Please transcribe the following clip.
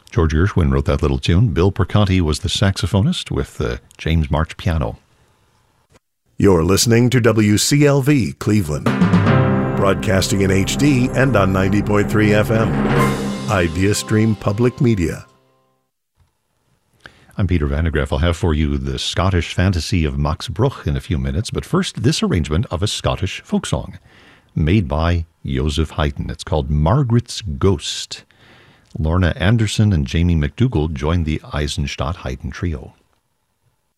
George Gershwin wrote that little tune. Bill Perconti was the saxophonist with the James March piano. You're listening to WCLV Cleveland, broadcasting in HD and on 90.3 FM. Idea Stream Public Media. I'm Peter Van de Graaff. I'll have for you the Scottish fantasy of Max Bruch in a few minutes, but first, this arrangement of a Scottish folk song made by Joseph Haydn. It's called Margaret's Ghost. Lorna Anderson and Jamie McDougall joined the Eisenstadt Haydn Trio.